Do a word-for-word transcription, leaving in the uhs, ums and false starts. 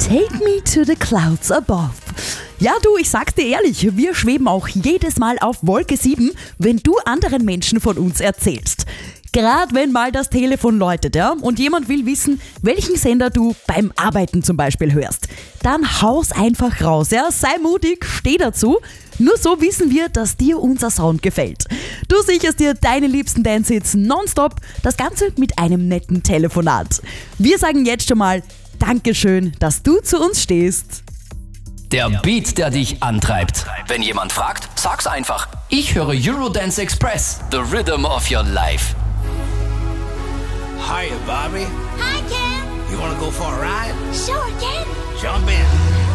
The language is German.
Take me to the clouds above. Ja du, ich sag dir ehrlich, wir schweben auch jedes Mal auf Wolke sieben, wenn du anderen Menschen von uns erzählst. Gerade wenn mal das Telefon läutet, ja, und jemand will wissen, welchen Sender du beim Arbeiten zum Beispiel hörst, dann hau's einfach raus, ja, sei mutig, steh dazu. Nur so wissen wir, dass dir unser Sound gefällt. Du sicherst dir deine liebsten Dance-Hits nonstop, das Ganze mit einem netten Telefonat. Wir sagen jetzt schon mal Dankeschön, dass du zu uns stehst. Der Beat, der dich antreibt. Wenn jemand fragt, sag's einfach. Ich höre Eurodance Express, the rhythm of your life. Hiya, Bobby. Hi, Ken. You wanna go for a ride? Sure, Ken. Jump in.